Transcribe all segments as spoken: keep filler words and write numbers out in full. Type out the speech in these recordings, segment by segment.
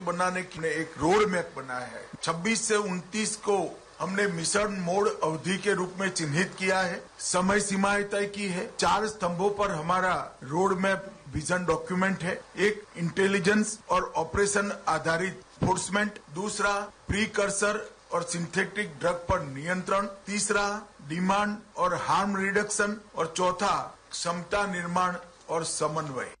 बनाने के लिए एक रोड मैप बनाया है। छब्बीस से उनतीस को हमने मिशन मोड अवधि के रूप में चिन्हित किया है, समय सीमाएं तय की है। चार स्तंभों पर हमारा रोड मैप विजन डॉक्यूमेंट है। एक इंटेलिजेंस और ऑपरेशन आधारित एनफोर्समेंट, दूसरा प्रीकर्सर और सिंथेटिक ड्रग पर नियंत्रण, तीसरा डिमांड और हार्म रिडक्शन और चौथा क्षमता निर्माण और समन्वय।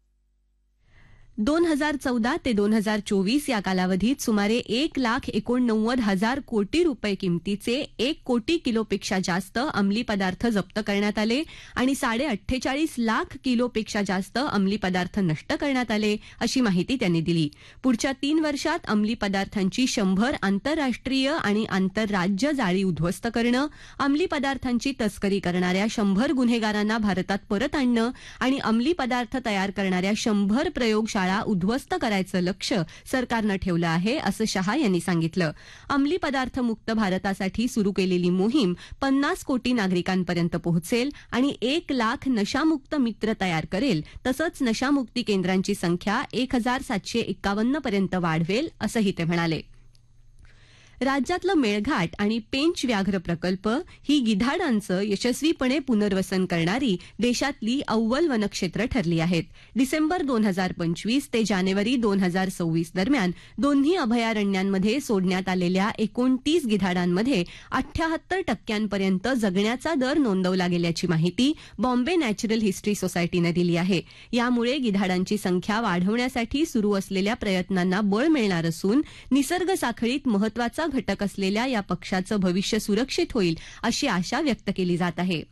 दोन हजार चौदा ते दोन हजार चोवीस या कालावधीत सुमारे एक लाख एकोणनव्वद हजार कोटी रुपये किमतीचे एक कोटी किलोपेक्षा जास्त अंमली पदार्थ जप्त करण्यात आले आणि साडे अठ्ठेचाळीस लाख किलोपेक्षा जास्त अंमली पदार्थ नष्ट करण्यात आले, अशी माहिती त्यांनी दिली. पुढच्या तीन वर्षात अंमली पदार्थांची शंभर आंतरराष्ट्रीय आणि आंतरराज्य जाळी उद्ध्वस्त करणं, अंमली पदार्थांची तस्करी करणाऱ्या शंभर गुन्हेगारांना भारतात परत आणणं आणि अंमली पदार्थ तयार करणाऱ्या शंभर प्रयोगशाळा उद्ध्वस्त करायचं लक्ष्य सरकारनं ठेवलं आहे, असं शहा यांनी सांगितलं. अंमली पदार्थ मुक्त भारतासाठी सुरू केलेली मोहीम पन्नास कोटी नागरिकांपर्यंत पोहोचेल आणि एक लाख नशामुक्त मित्र तयार करेल, तसंच नशामुक्ती केंद्रांची संख्या एक हजार सातशे एक्कावन्न पर्यंत वाढवेल, असंही ते म्हणाले. राज्यातलं मेळघाट आणि पेंच व्याघ्र प्रकल्प ही गिधाडांचं यशस्वीपणे पुनर्वसन करणारी देशातली अव्वल वनक्षेत्र ठरली आहेत. डिसेंबर दोन हजार पंचवीस ते जानेवारी दोन हजार सव्वीस दरम्यान दोन्ही अभयारण्यांमध्ये सोडण्यात आलेल्या एकोणतीस गिधाडांमध्ये अठ्ठ्याहत्तर टक्क्यांपर्यंत जगण्याचा दर नोंदवला गेल्याची माहिती बॉम्बे नॅचरल हिस्ट्री सोसायटीनं दिली आहे. यामुळे गिधाडांची संख्या वाढवण्यासाठी सुरू असलेल्या प्रयत्नांना बळ मिळणार असून निसर्ग साखळीत महत्वाचा घटक असलेल्या या पक्षाचं भविष्य सुरक्षित होईल, अशी आशा व्यक्त केली जात आहे.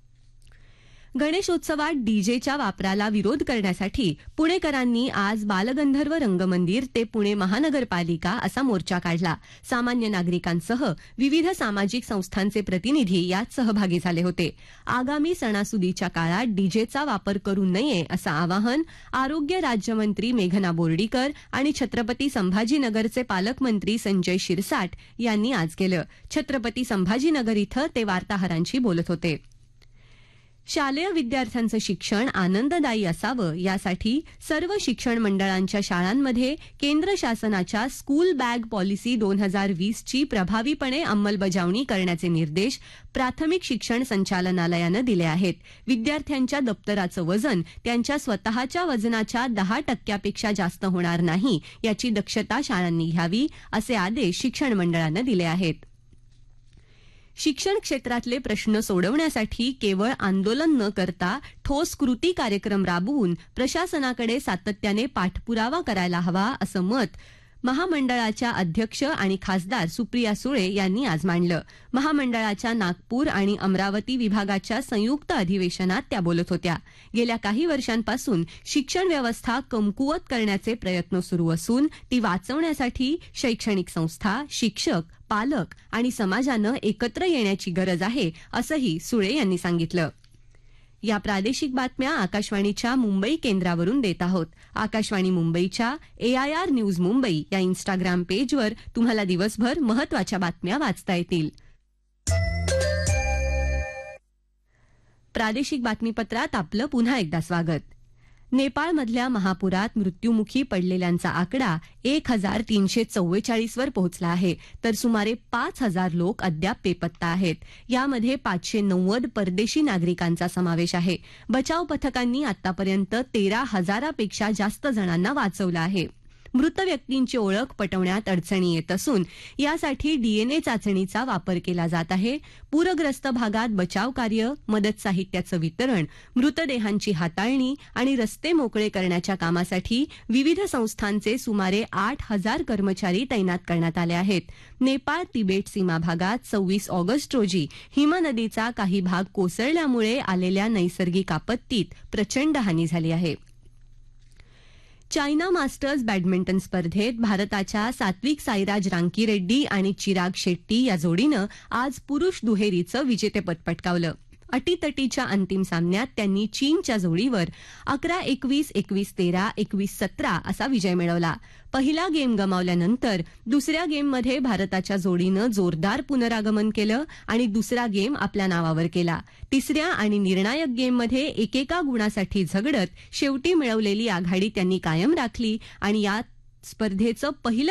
गणेशोत्सवात डीजेच्या वापराला विरोध करण्यासाठी पुणेकरांनी आज बालगंधर्व रंगमंदिर ते पुणे महानगरपालिका असा मोर्चा काढला. सामान्य नागरिकांसह विविध सामाजिक संस्थांचे प्रतिनिधी यात सहभागी झाले होते. आगामी सणासुदीच्या काळात डीजेचा वापर करू नये असं आवाहन आरोग्य राज्यमंत्री मेघना बोर्डीकर आणि छत्रपती संभाजीनगरचे पालकमंत्री संजय शिरसाट यांनी आज केलं. छत्रपती संभाजीनगर इथं ते वार्ताहरांशी बोलत होते. शालेय विद्यार्थ्यांचं शिक्षण आनंददायी असावं यासाठी सर्व शिक्षण मंडळांच्या शाळांमध्ये केंद्र शासनाच्या स्कूल बॅग पॉलिसी दोन हजार वीसची प्रभावीपणे अंमलबजावणी करण्याचे निर्देश प्राथमिक शिक्षण संचालनालयानं दिले आहेत. विद्यार्थ्यांच्या दप्तराचं वजन त्यांच्या स्वतःच्या वजनाच्या दहा टक्क्यापेक्षा जास्त होणार नाही याची दक्षता शाळांनी घ्यावी, असे आदेश शिक्षण मंडळानं दिले आहेत. शिक्षण क्षेत्रातले प्रश्न सोडवण्यासाठी केवळ आंदोलन न करता ठोस कृती कार्यक्रम राबवून प्रशासनाकडे सातत्याने पाठपुरावा करायला हवा, असं मत महामंडळाच्या अध्यक्ष आणि खासदार सुप्रिया सुळे यांनी आज मांडलं. महामंडळाच्या नागपूर आणि अमरावती विभागाच्या संयुक्त अधिवेशनात त्या बोलत होत्या. गेल्या काही वर्षांपासून शिक्षण व्यवस्था कमकुवत करण्याचे प्रयत्न सुरू असून ती वाचवण्यासाठी शैक्षणिक संस्था, शिक्षक, पालक आणि समाजानं एकत्र येण्याची गरज आहे, असंही सुळे यांनी सांगितलं. या प्रादेशिक बातम्या आकाशवाणीच्या मुंबई केंद्रावरून देत आहोत. आकाशवाणी मुंबईच्या एआयआर न्यूज मुंबई या इन्स्टाग्राम पेजवर तुम्हाला दिवसभर महत्वाच्या बातम्या वाचता येतील. प्रादेशिक बातमीपत्रात आपलं पुन्हा एकदा स्वागत. नेपाळमधल्या महापुरात मृत्युमुखी पडलेल्यांचा आकडा एक हजार तीनशे चव्वेचाळीस वर पोहोचला आहे, तर सुमारे पाच हजार लोक अद्याप बेपत्ता आहेत. यामध्ये पाचशे नव्वद परदेशी नागरिकांचा समावेश आहे. बचाव पथकांनी आतापर्यंत तेरा हजारापेक्षा जास्त जणांना वाचवलं आहे. मृत व्यक्तींची ओळख पटवण्यात अडचणी येत असून यासाठी डीएनए चाचणीचा वापर केला जात आहे. पूरग्रस्त भागात बचाव कार्य, मदत साहित्याचं वितरण, मृतदेहांची हाताळणी आणि रस्ते मोकळे करण्याच्या कामासाठी विविध संस्थांचे सुमारे आठ हजार कर्मचारी तैनात करण्यात आले आहेत. नेपाळ तिबेट सीमा भागात सव्वीस ऑगस्ट रोजी हिमनदीचा काही भाग कोसळल्यामुळे आलेल्या नैसर्गिक आपत्तीत प्रचंड हानी झाली आहे. चायना मास्टर्स बॅडमिंटन स्पर्धेत भारताच्या सात्विक साईराज रांकीरेड्डी आणि चिराग शेट्टी या जोडीनं आज पुरुष दुहेरीचं विजेतेपद पटकावलं. अटीतटीच्या अंतिम सामन्यात त्यांनी चीनच्या जोडीवर अकरा एकवीस, एकवीस तेरा, एकवीस सतरा असा विजय मिळवला. पहिला गेम गमावल्यानंतर दुसऱ्या गेममध्ये भारताच्या जोडीनं जोरदार पुनरागमन केलं आणि दुसरा गेम आपल्या नावावर केला. तिसऱ्या आणि निर्णायक गेममध्ये एकेका गुणासाठी झगडत शेवटी मिळवलेली आघाडी त्यांनी कायम राखली आणि या स्पर्धेचं पहिलं